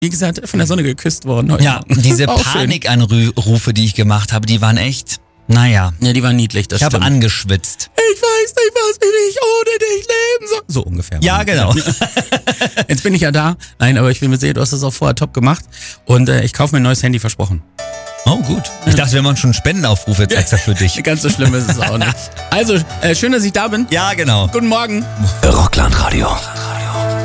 wie gesagt, von der Sonne geküsst worden heute. Ja, Morgen. diese Auch schön. Panikanrufe, die ich gemacht habe, die waren echt, naja. Ja, die waren niedlich, das Ich habe stimmt. angeschwitzt. Ich weiß nicht, was ich ohne dich leben soll. So ungefähr. Ja, genau. Jetzt bin ich ja da. Nein, aber ich bin mir sicher, du hast das auch vorher top gemacht. Und ich kaufe mir ein neues Handy, versprochen. Oh, gut. Ich dachte, wir machen schon einen Spendenaufruf jetzt extra für dich. Ganz so schlimm ist es auch nicht. Also, schön, dass ich da bin. Ja, genau. Guten Morgen. Rockland Radio.